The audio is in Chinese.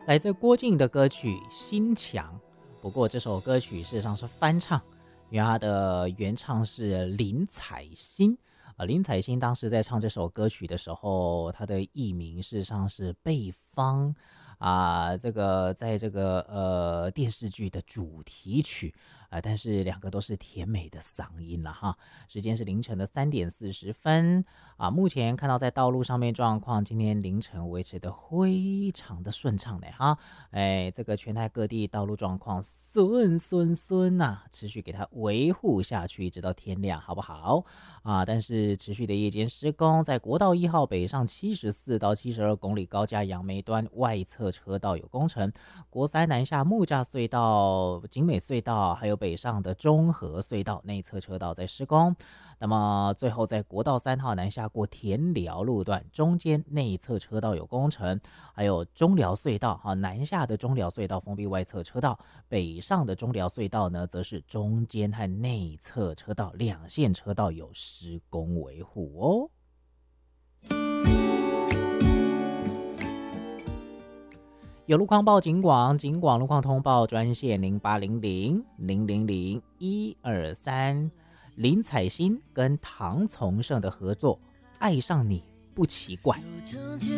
来自郭靖的歌曲《心墙》。不过这首歌曲事实上是翻唱，因为它的原唱是林采欣。林采欣当时在唱这首歌曲的时候，她的艺名事实上是贝芳这个在这个电视剧的主题曲但是两个都是甜美的嗓音了哈。时间是凌晨的3点40分目前看到在道路上面状况，今天凌晨维持的非常的顺畅嘞哈。这个全台各地道路状况顺持续给它维护下去，一直到天亮，好不好但是持续的夜间施工，在国道1号北上74到72公里高架杨梅端外侧车道有工程，国3南下木栅隧道、景美隧道，还有北上的中和隧道内侧车道在施工。那么最后在国道3号南下过田寮路段，中间内侧车道有工程，还有中寮隧道南下的中寮隧道封闭外侧车道，北上的中寮隧道呢，则是中间和内侧车道两线车道有施工维护哦。有路况报警广路况通报专线0800-000-123。林采欣跟唐从圣的合作《爱上你不奇怪》。